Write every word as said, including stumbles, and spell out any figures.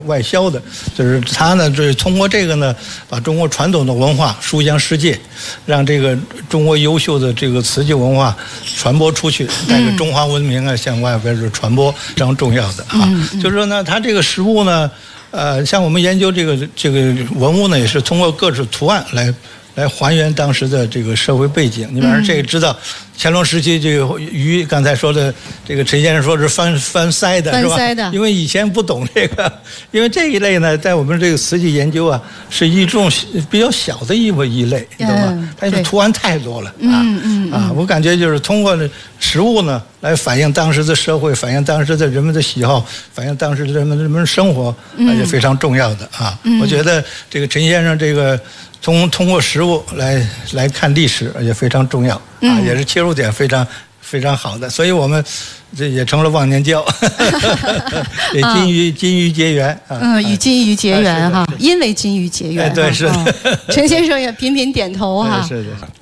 外销的，就是他呢，就是通过这个呢，把中国传统的文化输向世界，让这个中国优秀的这个瓷器文化传播出去，带着中华文明啊向外边是传播，非常重要的啊。嗯嗯、就是说呢，它这个实物呢，呃，像我们研究这个这个文物呢，也是通过各种图案来。来还原当时的这个社会背景。你比方这个知道，乾隆时期这个鱼，刚才说的这个陈先生说是翻翻腮的，是吧？翻腮的。因为以前不懂这个，因为这一类呢，在我们这个瓷器研究啊，是一种比较小的一一类，你懂吗？它的图案太多了啊、嗯嗯、啊！我感觉就是通过实物呢，来反映当时的社会，反映当时的人们的喜好，反映当时的人们人们生活，那是非常重要的啊！嗯、我觉得这个陈先生这个。通通过实物来来看历史也非常重要啊，嗯、也是切入点非常非常好的，所以我们这也成了忘年交，也金鱼、啊、金鱼结缘啊， 嗯，与金鱼结缘哈、啊，因为金鱼结缘， 哎，对，是的， 陈、哦、先生也频频点头哈、啊， 是的。